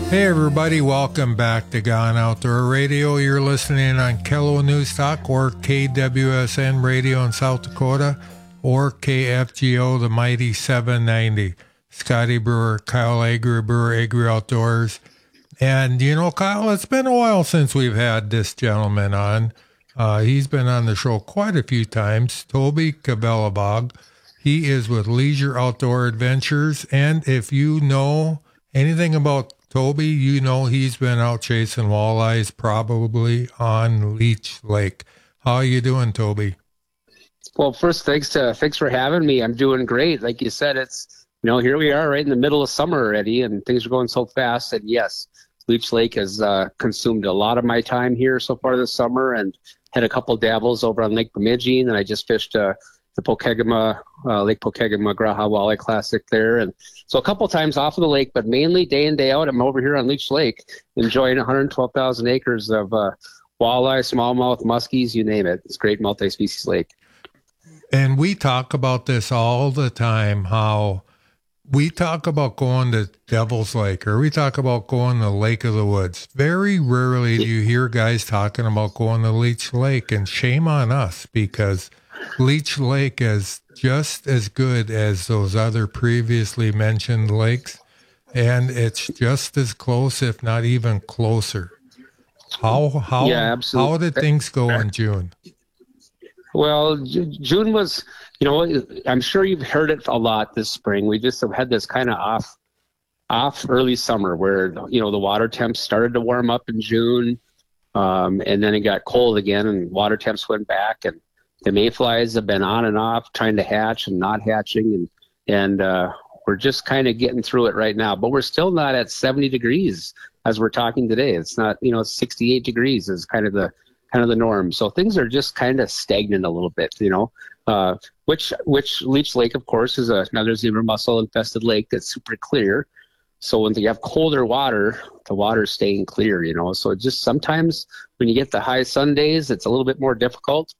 Hey everybody, welcome back to Gone Outdoor Radio. You're listening on KELO News Talk or KWSN Radio in South Dakota or KFGO, the mighty 790. Scotty Brewer, Kyle Agri, Brewer Agri Outdoors. And you know, Kyle, it's been a while since we've had this gentleman on. He's been on the show quite a few times, Toby Cavelabog. He is with Leisure Outdoor Adventures. And if you know anything about Toby, you know he's been out chasing walleyes probably on Leech Lake. How you doing, Toby? Well, first, thanks for having me. I'm doing great. Like you said, it's, here we are right in the middle of summer already, and things are going so fast. And yes, Leech Lake has consumed a lot of my time here so far this summer, and had a couple dabbles over on Lake Bemidji, and I just fished the Pokegama, Lake Pokegama Graha Walleye Classic there. And so a couple times off of the lake, but mainly day in, day out, I'm over here on Leech Lake enjoying 112,000 acres of walleye, smallmouth, muskies, you name it. It's a great multi-species lake. And we talk about this all the time, how we talk about going to Devil's Lake or we talk about going to Lake of the Woods. Very rarely do you hear guys talking about going to Leech Lake, and shame on us because Leech Lake is just as good as those other previously mentioned lakes, and it's just as close, if not even closer. How did things go in June? Well, June was, I'm sure you've heard it a lot this spring. We just have had this kind of off early summer where, the water temps started to warm up in June, and then it got cold again and water temps went back, and the mayflies have been on and off trying to hatch and not hatching, and we're just kind of getting through it right now. But we're still not at 70 degrees as we're talking today. It's not, 68 degrees is kind of the norm. So things are just kind of stagnant a little bit, which Leech Lake, of course, is another zebra mussel infested lake that's super clear. So when you have colder water, the water's staying clear, So just sometimes when you get the high sun days, it's a little bit more difficult.